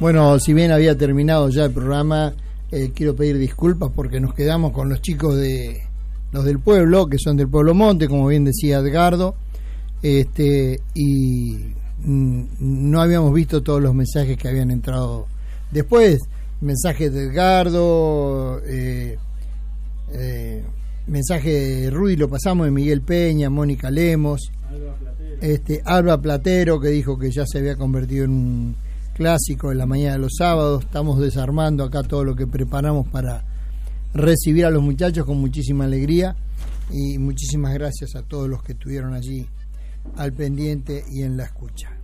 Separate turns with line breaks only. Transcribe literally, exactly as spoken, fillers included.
Bueno, si bien había terminado ya el programa, eh, quiero pedir disculpas porque nos quedamos con los chicos de los del pueblo, que son del Pueblo Monte, como bien decía Edgardo, este, y mm, no habíamos visto todos los mensajes que habían entrado después. Mensajes de Edgardo, eh, eh, mensaje de Rudy, lo pasamos, de Miguel Peña, Mónica Lemos, Alba Platero. Este, Alba Platero, que dijo que ya se había convertido en un clásico en la mañana de los sábados. Estamos desarmando acá todo lo que preparamos para recibir a los muchachos con muchísima alegría, y muchísimas gracias a todos los que estuvieron allí al pendiente y en la escucha.